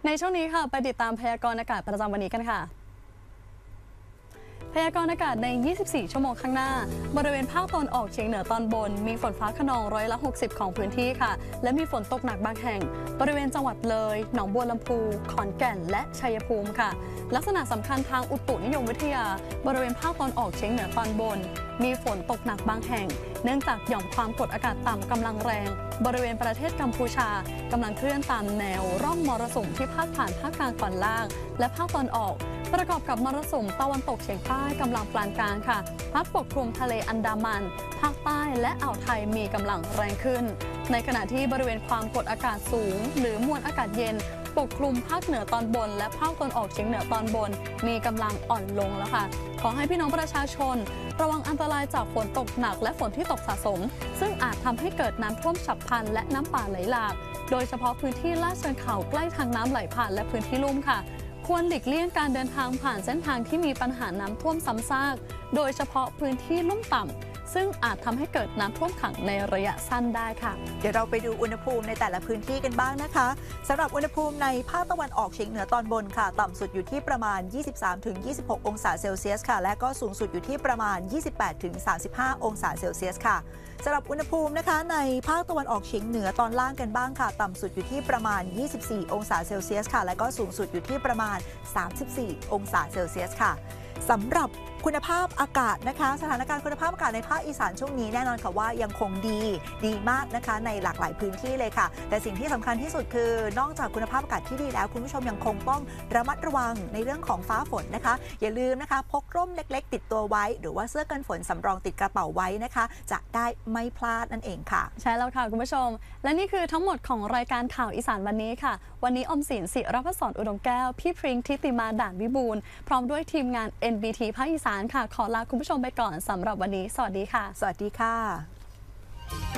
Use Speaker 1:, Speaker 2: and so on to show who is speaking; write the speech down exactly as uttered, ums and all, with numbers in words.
Speaker 1: ในช่วงนี้ค่ะไปติดตามพยากรณ์อากาศประจำวันนี้กันค่ะพยากรณ์อากาศใน ยี่สิบสี่ ชั่วโมงข้างหน้าบริเวณภาคตะวันออกเฉียงเหนือตอนบนมีฝนฟ้าคะนองร้อยละ หกสิบ ของพื้นที่ค่ะและมีฝนตกหนักบางแห่งบริเวณจังหวัดเลยหนองบัวลำพูขอนแก่นและชัยภูมิค่ะลักษณะสำคัญทางอุตุนิยมวิทยาบริเวณภาคตะวันออกเฉียงเหนือตอนบนมีฝนตกหนักบางแห่งเนื่องจากหย่อมความกดอากาศต่ำกำลังแรงบริเวณประเทศกัมพูชากำลังเคลื่อนตามแนวร่องมรสุมที่พาดผ่านภาคกลางตอนล่างและภาคตะวันออกประกอบกับมรสุมตะวันตกเฉียงใต้กำลังปานกลางค่ะพัดปกคลุมทะเลอันดามันภาคใต้และอ่าวไทยมีกำลังแรงขึ้นในขณะที่บริเวณความกดอากาศสูงหรือมวลอากาศเย็นปกคลุมภาคเหนือตอนบนและภาคตะวันออกเฉียงเหนือตอนบนมีกำลังอ่อนลงแล้วค่ะขอให้พี่น้องประชาชนระวังอันตรายจากฝนตกหนักและฝนที่ตกสะสมซึ่งอาจทำให้เกิดน้ำท่วมฉับพลันและน้ำป่าไหลหลากโดยเฉพาะพื้นที่ลาดเชิงเขาใกล้ทางน้ำไหลผ่านและพื้นที่ลุ่มค่ะควรหลีกเลี่ยงการเดินทางผ่านเส้นทางที่มีปัญหาน้ำท่วมซ้ำซากโดยเฉพาะพื้นที่ลุ่มต่ำซึ่งอาจทำให้เกิดน้ำท่วมขังในระยะสั้นได้ค่ะ
Speaker 2: เดี๋ยวเราไปดูอุณหภูมิในแต่ละพื้นที่กันบ้างนะคะสำหรับอุณหภูมิในภาคตะวันออกเฉียงเหนือตอนบนค่ะต่ำสุดอยู่ที่ประมาณ ยี่สิบสามถึงยี่สิบหก องศาเซลเซียสค่ะและก็สูงสุดอยู่ที่ประมาณ ยี่สิบแปดถึงสามสิบห้า องศาเซลเซียสค่ะสำหรับอุณหภูมินะคะในภาคตะวันออกเฉียงเหนือตอนล่างกันบ้างค่ะต่ำสุดอยู่ที่ประมาณ ยี่สิบสี่ องศาเซลเซียสค่ะและก็สูงสุดอยู่ที่ประมาณ สามสิบสี่ องศาเซลเซียสค่ะสำหรับคุณภาพอากาศนะคะสถานการณ์คุณภาพอากาศในภาคอีสานช่วงนี้แน่นอนค่ะว่ายังคงดีดีมากนะคะในหลากหลายพื้นที่เลยค่ะแต่สิ่งที่สำคัญที่สุดคือนอกจากคุณภาพอากาศที่ดีแล้วคุณผู้ชมยังคงต้องระมัดระวังในเรื่องของฟ้าฝนนะคะอย่าลืมนะคะพกร่มเล็กๆติดตัวไว้หรือว่าเสื้อกันฝนสำรองติดกระเป๋าไว้นะคะจะได้ไม่พลาดนั่นเองค่ะ
Speaker 1: ใช่แล้วค่ะคุณผู้ชมและนี่คือทั้งหมดของรายการข่าวอีสานวันนี้ค่ะวันนี้อมสินศิรพศรอุดมแก้วพี่พริ้งทิติมาด่านวิบูลย์พร้อมด้วยทีมงาน เอ็น บี ที ภาคอีสานค่ะขอลาคุณผู้ชมไปก่อนสำหรับวันนี้สวัสดีค่ะ
Speaker 2: สวัสดีค่ะ